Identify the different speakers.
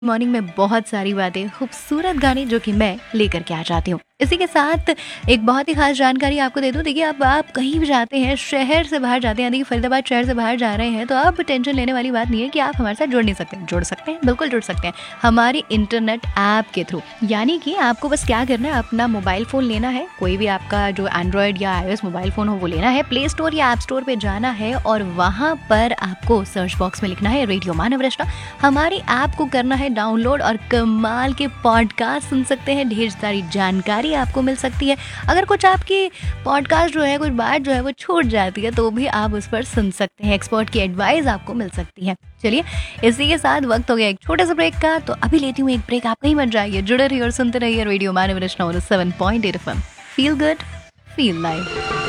Speaker 1: Morning में बहुत सारी बातें, खूबसूरत गाने जो कि मैं लेकर के आ जाती हूँ। इसी के साथ एक बहुत ही खास जानकारी आपको दे दूँ। देखिए, अब आप कहीं भी जाते हैं, शहर से बाहर जाते हैं, यानी कि फरीदाबाद शहर से बाहर जा रहे हैं, तो अब टेंशन लेने वाली बात नहीं है कि आप हमारे साथ जुड़ नहीं सकते। जुड़ सकते हैं, बिल्कुल जुड़ सकते हैं, हमारी इंटरनेट ऐप के थ्रू। यानी कि आपको बस क्या करना है, अपना मोबाइल फ़ोन लेना है, कोई भी आपका जो एंड्रॉयड या iOS मोबाइल फ़ोन हो वो लेना है, प्ले स्टोर या ऐप स्टोर पे जाना है और वहाँ पर आपको सर्च बॉक्स में लिखना है रेडियो मानव रचना। हमारी ऐप को करना है डाउनलोड और कमाल के पॉडकास्ट सुन सकते हैं, ढेर सारी जानकारी आपको मिल सकती है। अगर कुछ आपकी पॉडकास्ट जो है, कुछ बात जो है वो छूट जाती है तो भी आप उस पर सुन सकते हैं, एक्सपर्ट की एडवाइस आपको मिल सकती है। चलिए, इसी के साथ वक्त हो गया एक छोटे से ब्रेक का, तो अभी लेती हूँ एक ब्रेक। आप कहीं मत जाइए, जुड़े रहिए और सुनते रहिए रेडियो मानव रचना 7.8 FM। Feel good, feel live.